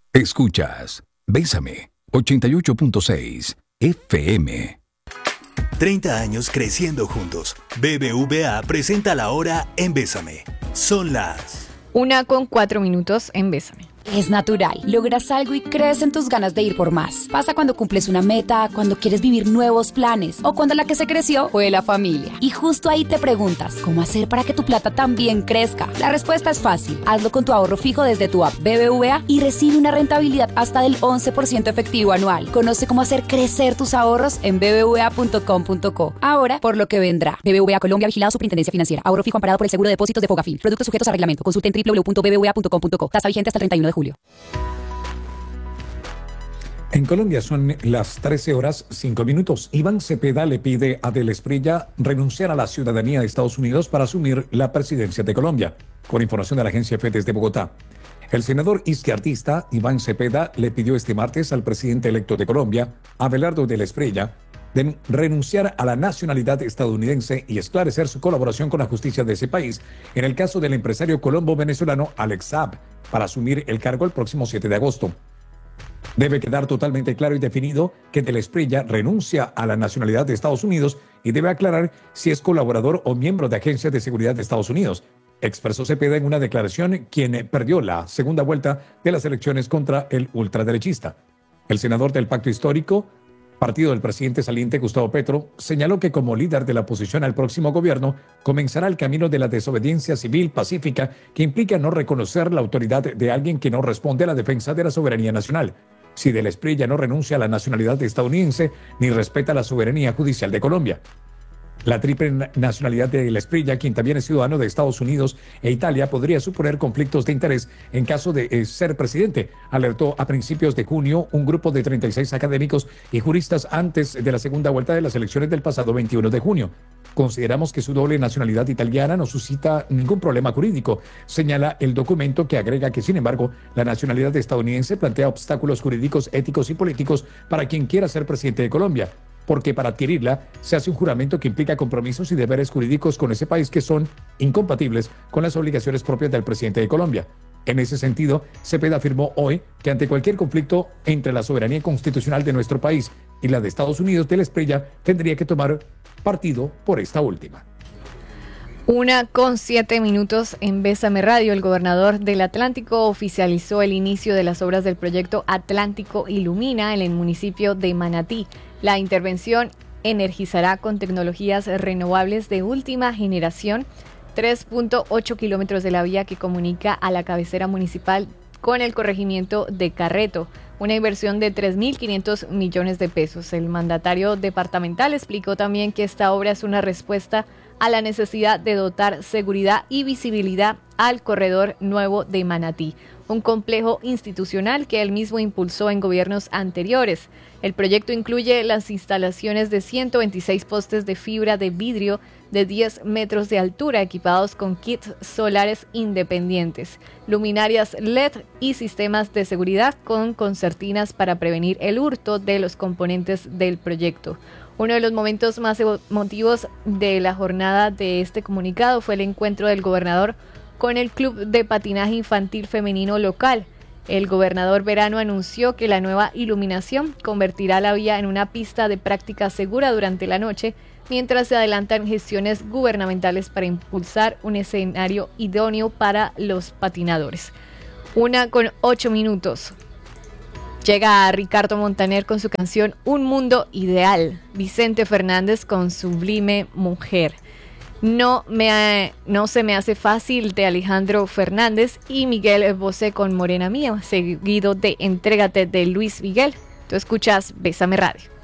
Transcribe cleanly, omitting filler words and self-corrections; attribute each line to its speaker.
Speaker 1: Escuchas Bésame 88.6 FM.
Speaker 2: 30 años creciendo juntos. BBVA presenta la hora en Bésame. Son las
Speaker 3: 1:04 en Bésame.
Speaker 4: Es natural. Logras algo y crees en tus ganas de ir por más. Pasa cuando cumples una meta, cuando quieres vivir nuevos planes o cuando la que se creció fue la familia. Y justo ahí te preguntas, ¿cómo hacer para que tu plata también crezca? La respuesta es fácil. Hazlo con tu ahorro fijo desde tu app BBVA y recibe una rentabilidad hasta del 11% efectivo anual. Conoce cómo hacer crecer tus ahorros en bbva.com.co. Ahora, por lo que vendrá. BBVA Colombia, vigilado Superintendencia Financiera. Ahorro fijo amparado por el seguro de depósitos de Fogafín. Productos sujetos a reglamento. Consulte en www.bbva.com.co. Tasa vigente hasta el 31 de julio.
Speaker 5: En Colombia son las 13:05. Iván Cepeda le pide a Del Espriella renunciar a la ciudadanía de Estados Unidos para asumir la presidencia de Colombia. Con información de la agencia EFE desde Bogotá. El senador izquierdista Iván Cepeda le pidió este martes al presidente electo de Colombia, Abelardo Del Espriella, de renunciar a la nacionalidad estadounidense y esclarecer su colaboración con la justicia de ese país en el caso del empresario colombo-venezolano Alex Saab, para asumir el cargo el próximo 7 de agosto. Debe quedar totalmente claro y definido que Del Espriella renuncia a la nacionalidad de Estados Unidos y debe aclarar si es colaborador o miembro de agencias de seguridad de Estados Unidos, expresó Cepeda en una declaración, quien perdió la segunda vuelta de las elecciones contra el ultraderechista. El senador del Pacto Histórico, partido del presidente saliente Gustavo Petro, señaló que como líder de la oposición al próximo gobierno, comenzará el camino de la desobediencia civil pacífica que implica no reconocer la autoridad de alguien que no responde a la defensa de la soberanía nacional. Si Del Espriella no renuncia a la nacionalidad estadounidense ni respeta la soberanía judicial de Colombia. La triple nacionalidad de Del Espriella, quien también es ciudadano de Estados Unidos e Italia, podría suponer conflictos de interés en caso de ser presidente, alertó a principios de junio un grupo de 36 académicos y juristas antes de la segunda vuelta de las elecciones del pasado 21 de junio. Consideramos que su doble nacionalidad italiana no suscita ningún problema jurídico, señala el documento, que agrega que, sin embargo, la nacionalidad estadounidense plantea obstáculos jurídicos, éticos y políticos para quien quiera ser presidente de Colombia, porque para adquirirla se hace un juramento que implica compromisos y deberes jurídicos con ese país que son incompatibles con las obligaciones propias del presidente de Colombia. En ese sentido, Cepeda afirmó hoy que ante cualquier conflicto entre la soberanía constitucional de nuestro país y la de Estados Unidos, Del Espriella tendría que tomar partido por esta última.
Speaker 3: 1:07 en Bésame Radio. El gobernador del Atlántico oficializó el inicio de las obras del proyecto Atlántico Ilumina en el municipio de Manatí. La intervención energizará con tecnologías renovables de última generación 3.8 kilómetros de la vía que comunica a la cabecera municipal con el corregimiento de Carreto, una inversión de 3.500 millones de pesos. El mandatario departamental explicó también que esta obra es una respuesta a la necesidad de dotar seguridad y visibilidad al corredor nuevo de Manatí, un complejo institucional que él mismo impulsó en gobiernos anteriores. El proyecto incluye las instalaciones de 126 postes de fibra de vidrio de 10 metros de altura equipados con kits solares independientes, luminarias LED y sistemas de seguridad con concertinas para prevenir el hurto de los componentes del proyecto. Uno de los momentos más emotivos de la jornada de este comunicado fue el encuentro del gobernador con el Club de Patinaje Infantil Femenino local. El gobernador Verano anunció que la nueva iluminación convertirá la vía en una pista de práctica segura durante la noche, mientras se adelantan gestiones gubernamentales para impulsar un escenario idóneo para los patinadores. 1:08. Llega Ricardo Montaner con su canción Un Mundo Ideal. Vicente Fernández con Sublime Mujer. No se me hace fácil, de Alejandro Fernández, y Miguel Bosé con Morena Mía, seguido de Entrégate de Luis Miguel. Tú escuchas Bésame Radio.